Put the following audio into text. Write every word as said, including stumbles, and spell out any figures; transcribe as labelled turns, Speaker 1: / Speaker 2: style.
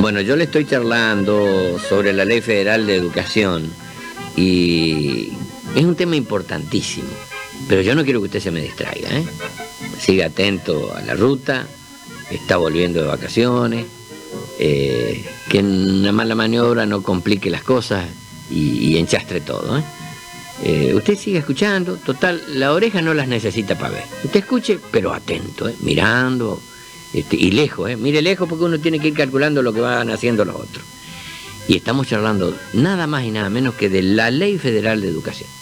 Speaker 1: Bueno, yo le estoy charlando sobre la Ley Federal de Educación y es un tema importantísimo, pero yo no quiero que usted se me distraiga, ¿eh? Siga atento a la ruta, está volviendo de vacaciones, eh, que una mala maniobra no complique las cosas y, y enchastre todo, ¿eh? Eh, usted sigue escuchando, total, la oreja no las necesita para ver. Usted escuche, pero atento, ¿eh? Mirando este, y lejos, ¿eh? Mire lejos porque uno tiene que ir calculando lo que van haciendo los otros. Y estamos charlando nada más y nada menos que de la Ley Federal de Educación.